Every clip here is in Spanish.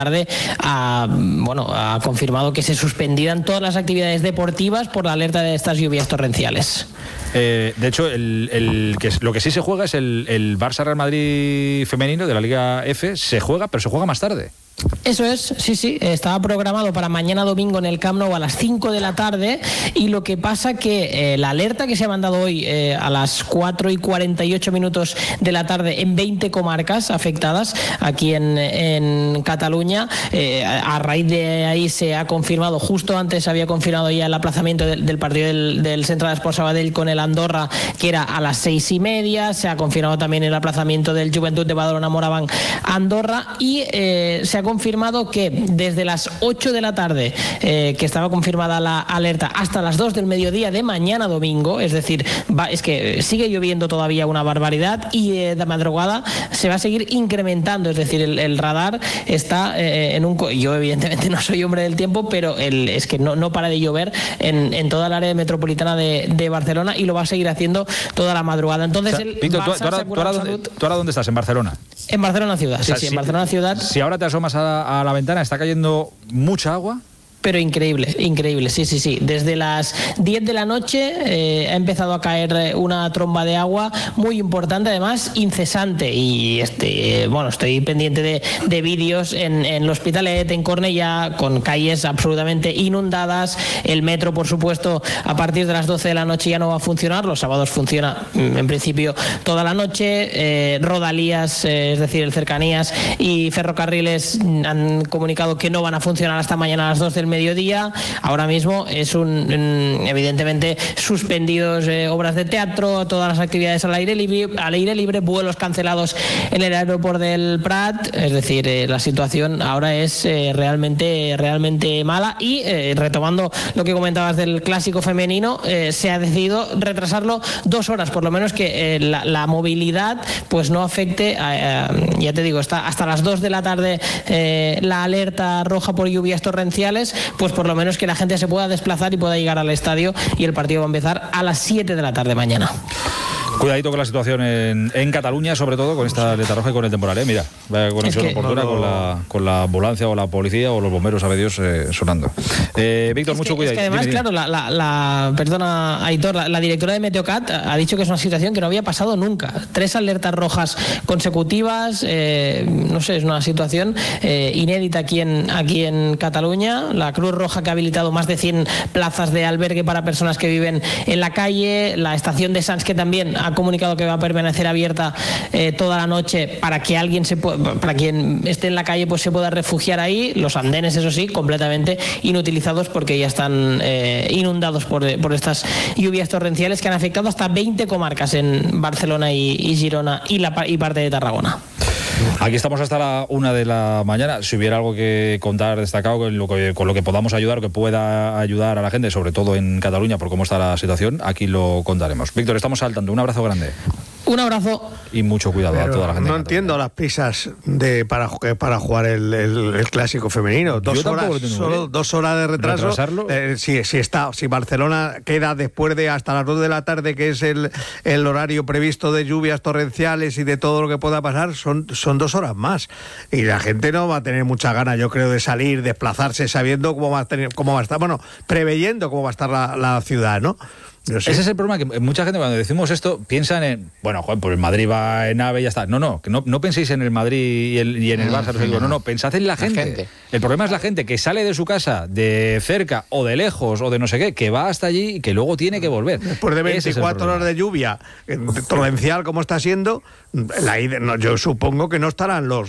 tarde ha confirmado que se suspendieran todas las actividades deportivas por la alerta de estas lluvias torrenciales. De hecho, lo que sí se juega es el Barça-Real Madrid femenino de la Liga F. Se juega, pero se juega más tarde. Eso es, sí, estaba programado para mañana domingo en el Camp Nou a las 5 de la tarde, y lo que pasa que la alerta que se ha mandado hoy a las 4:48 de la tarde en 20 comarcas afectadas aquí en Cataluña, a raíz de ahí se ha confirmado, justo antes había confirmado ya el aplazamiento del partido del Central Esport Sabadell con el Andorra, que era a las 6:30, se ha confirmado también el aplazamiento del Joventut de Badalona Moraván Andorra, y se ha confirmado que desde las 8 de la tarde, que estaba confirmada la alerta, hasta las 2 del mediodía de mañana domingo, es decir, es que sigue lloviendo todavía una barbaridad, y de madrugada se va a seguir incrementando, es decir, el radar está yo evidentemente no soy hombre del tiempo, pero es que no para de llover en toda el área metropolitana de Barcelona, y lo va a seguir haciendo toda la madrugada. Entonces, Víctor, ¿tú ahora dónde estás? ¿En Barcelona? En Barcelona ciudad, sí, en Barcelona ciudad. Si ahora te asomas a la ventana, ¿está cayendo mucha agua? Pero increíble, sí. Desde las 10 de la noche ha empezado a caer una tromba de agua muy importante, además incesante, y estoy pendiente de vídeos en el Hospitalet, en Cornellà, con calles absolutamente inundadas. El metro, por supuesto, a partir de las 12 de la noche ya no va a funcionar, los sábados funciona en principio toda la noche. Rodalías, es decir, el Cercanías y Ferrocarriles han comunicado que no van a funcionar hasta mañana a las 2 del mediodía. Ahora mismo es evidentemente suspendidos obras de teatro, todas las actividades al aire libre, vuelos cancelados en el aeropuerto del Prat. Es decir, la situación ahora es realmente mala, y retomando lo que comentabas del clásico femenino, se ha decidido retrasarlo 2 horas, por lo menos que la movilidad pues no afecte ya te digo, está hasta las 2 de la tarde la alerta roja por lluvias torrenciales, pues por lo menos que la gente se pueda desplazar y pueda llegar al estadio, y el partido va a empezar a las 7 de la tarde mañana. Cuidadito con la situación en Cataluña, sobre todo con esta alerta roja y con el temporal, mira, vaya conexión oportuna con la ambulancia o la policía o los bomberos, sabe Dios, sonando. Víctor, mucho cuidado. Es que además, claro, perdona, Aitor, la directora de Meteocat ha dicho que es una situación que no había pasado nunca. 3 alertas rojas consecutivas, es una situación inédita aquí en Cataluña. La Cruz Roja, que ha habilitado más de 100 plazas de albergue para personas que viven en la calle. La estación de Sants, que también ha comunicado que va a permanecer abierta toda la noche para que para quien esté en la calle pues se pueda refugiar ahí. Los andenes, eso sí, completamente inutilizados porque ya están inundados por estas lluvias torrenciales que han afectado hasta 20 comarcas en Barcelona y Girona y parte de Tarragona. Aquí estamos hasta la 1 de la mañana. Si hubiera algo que contar destacado con lo que podamos ayudar o que pueda ayudar a la gente, sobre todo en Cataluña por cómo está la situación, aquí lo contaremos. Víctor, estamos al tanto. Un abrazo grande. Un abrazo. Y mucho cuidado. Pero a toda la gente. No entiendo las prisas para jugar el clásico femenino. 2 horas, solo 2 horas de retraso. Si Barcelona queda después de hasta las 2 de la tarde, que es el horario previsto de lluvias torrenciales y de todo lo que pueda pasar, son 2 horas más. Y la gente no va a tener mucha gana, yo creo, de salir, desplazarse, sabiendo cómo va a estar, preveyendo cómo va a estar la ciudad, ¿no? Ese es el problema, que mucha gente cuando decimos esto piensan en, pues el Madrid va en AVE y ya está. No penséis en el Madrid y en el Barça. No, pensad en la gente. El problema es la gente que sale de su casa de cerca o de lejos o de no sé qué, que va hasta allí y que luego tiene que volver. Después de 24 horas de lluvia torrencial como está siendo, yo supongo que no estarán los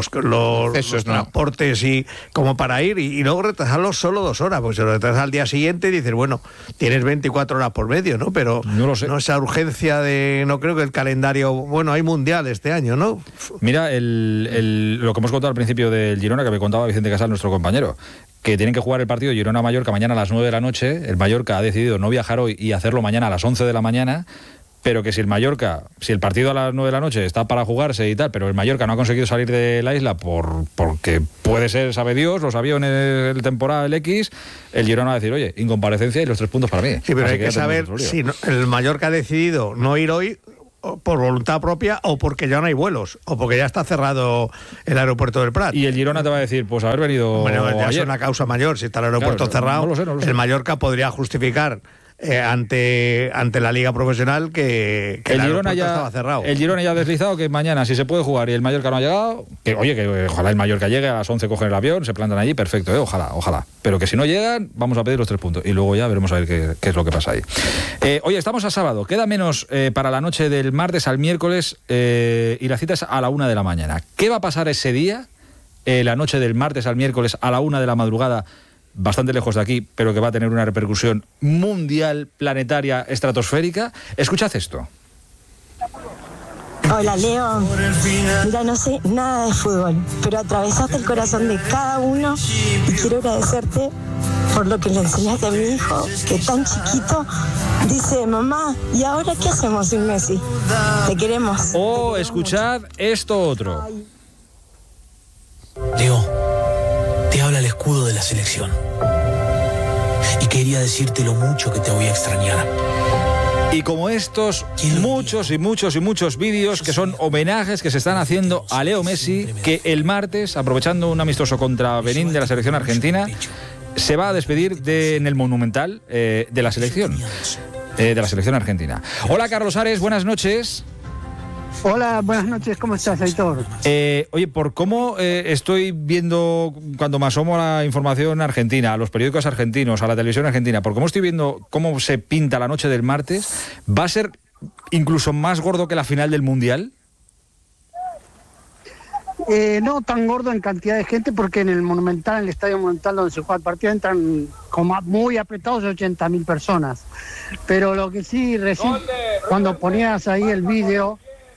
transportes y como para ir y luego retrasarlos solo 2 horas, porque si lo retrasas al día siguiente dices, tienes 24 horas por medio, ¿no? Pero no lo sé. No esa urgencia no creo que el calendario, hay mundial este año, ¿no? Mira, lo que hemos contado al principio del Girona, que me contaba Vicente Casal, nuestro compañero, que tienen que jugar el partido Girona-Mallorca mañana a las 9 de la noche. El Mallorca ha decidido no viajar hoy y hacerlo mañana a las 11 de la mañana. Pero que si el partido a las 9 de la noche está para jugarse y tal, pero el Mallorca no ha conseguido salir de la isla porque puede ser, sabe Dios, los aviones, el temporal X, el Girona va a decir, oye, incomparecencia y los 3 puntos para mí. Sí, pero hay que saber si el Mallorca ha decidido no ir hoy, por voluntad propia o porque ya no hay vuelos o porque ya está cerrado el aeropuerto del Prat. Y el Girona te va a decir, pues haber venido bueno, ya ayer. Es una causa mayor, si está el aeropuerto cerrado, no lo sé. El Mallorca podría justificar ante la Liga Profesional que el Girona ya estaba cerrado. El Girona ya ha deslizado que mañana, si se puede jugar y el Mallorca no ha llegado, que ojalá el Mallorca llegue, a las 11 cogen el avión, se plantan allí, perfecto, ojalá. Pero que si no llegan, vamos a pedir los 3 puntos y luego ya veremos a ver qué es lo que pasa ahí. Oye, estamos a sábado, queda menos para la noche del martes al miércoles y la cita es a la 1 de la mañana. ¿Qué va a pasar ese día, la noche del martes al miércoles a la 1 de la madrugada? Bastante lejos de aquí, pero que va a tener una repercusión mundial, planetaria, estratosférica. Escuchad esto. Hola, Leo. Mira, no sé nada de fútbol, pero atravesaste el corazón de cada uno y quiero agradecerte por lo que le enseñaste a mi hijo, que tan chiquito dice, mamá, ¿y ahora qué hacemos sin Messi? Te queremos. Oh, escuchad esto otro. Leo, te habla el escudo de la selección. Y quería decirte lo mucho que te voy a extrañar. Y como estos, muchos vídeos que son homenajes que se están haciendo a Leo Messi, que el martes, aprovechando un amistoso contra Benín de la selección argentina, se va a despedir en el Monumental de la selección argentina. Hola, Carlos Ares, buenas noches. Hola, buenas noches, ¿cómo estás, Aitor? Oye, por cómo estoy viendo cuando me asomo a la información argentina, a los periódicos argentinos, a la televisión argentina, por cómo estoy viendo cómo se pinta la noche del martes, ¿va a ser incluso más gordo que la final del Mundial? No tan gordo en cantidad de gente, porque en el Monumental, en el Estadio Monumental donde se juega el partido, entran como muy apretados 80.000 personas. Pero lo que sí, recién, cuando ponías ahí el vídeo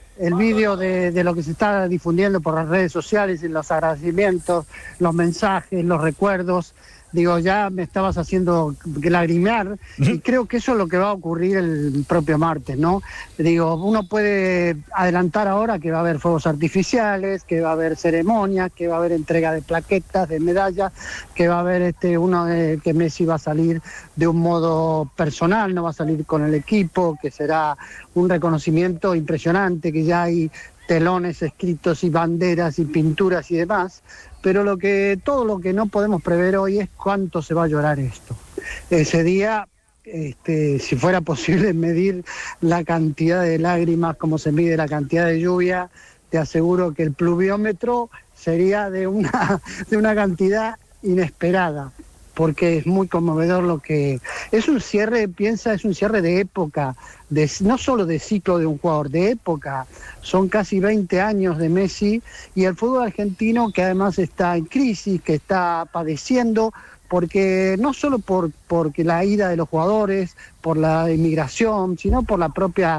de lo que se está difundiendo por las redes sociales, y los agradecimientos, los mensajes, los recuerdos, digo, ya me estabas haciendo lagrimear, y creo que eso es lo que va a ocurrir el propio martes, ¿no? Digo, uno puede adelantar ahora que va a haber fuegos artificiales, que va a haber ceremonias, que va a haber entrega de plaquetas, de medallas, que va a haber que Messi va a salir de un modo personal, no va a salir con el equipo, que será un reconocimiento impresionante, que ya hay telones escritos y banderas y pinturas y demás, pero todo lo que no podemos prever hoy es cuánto se va a llorar esto. Ese día, si fuera posible medir la cantidad de lágrimas como se mide la cantidad de lluvia, te aseguro que el pluviómetro sería de una cantidad inesperada, porque es muy conmovedor lo que... Es un cierre de época, no solo de ciclo de un jugador, de época. Son casi 20 años de Messi, y el fútbol argentino, que además está en crisis, que está padeciendo, porque no solo porque la ida de los jugadores, por la inmigración, sino por la propia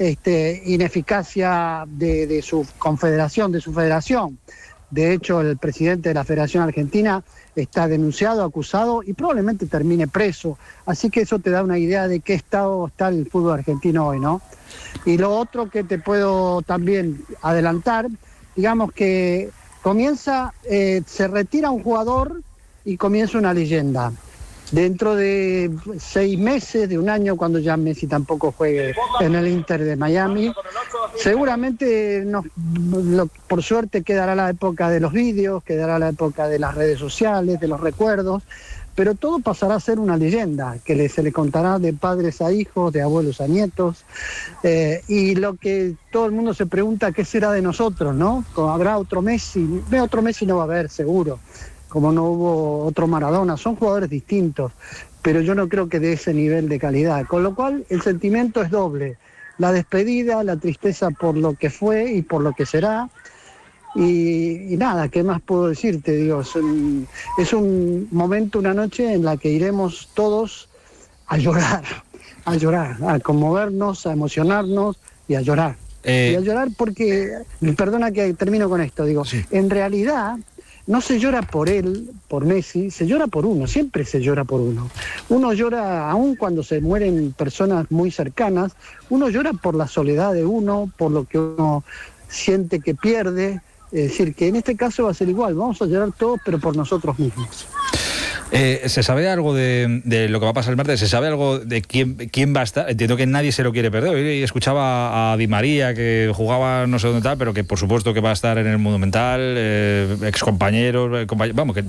ineficacia de su confederación, de su federación. De hecho, el presidente de la Federación Argentina está denunciado, acusado y probablemente termine preso. Así que eso te da una idea de qué estado está el fútbol argentino hoy, ¿no? Y lo otro que te puedo también adelantar, digamos que se retira un jugador y comienza una leyenda. Dentro de 6 meses, de un año, cuando ya Messi tampoco juegue en el Inter de Miami, seguramente por suerte quedará la época de los vídeos, quedará la época de las redes sociales, de los recuerdos, pero todo pasará a ser una leyenda, que se le contará de padres a hijos, de abuelos a nietos, y lo que todo el mundo se pregunta, ¿qué será de nosotros, no? ¿Habrá otro Messi? Otro Messi no va a haber, seguro, como no hubo otro Maradona. Son jugadores distintos, pero yo no creo que de ese nivel de calidad, con lo cual el sentimiento es doble: la despedida, la tristeza por lo que fue y por lo que será, y nada, ¿qué más puedo decirte? Digo, es un momento, una noche en la que iremos todos a llorar, a conmovernos, a emocionarnos y a llorar. Y a llorar porque, perdona que termino con esto, digo, sí. En realidad no se llora por él, por Messi, se llora por uno, siempre se llora por uno. Uno llora, aun cuando se mueren personas muy cercanas, uno llora por la soledad de uno, por lo que uno siente que pierde. Es decir, que en este caso va a ser igual, vamos a llorar todos, pero por nosotros mismos. ¿Se sabe algo de lo que va a pasar el martes? ¿Se sabe algo de quién va a estar? Entiendo que nadie se lo quiere perder. Hoy escuchaba a Di María, que jugaba no sé dónde tal, pero que por supuesto que va a estar en el Monumental, excompañeros, vamos, que